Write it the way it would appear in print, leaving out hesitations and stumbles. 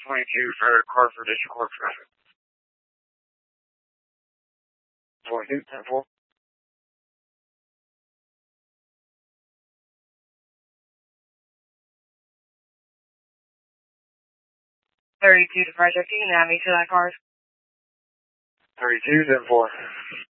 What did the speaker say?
22 for Carver District Court traffic. 22, 10-4. To Project, you can add me to that card. 32, 10-4.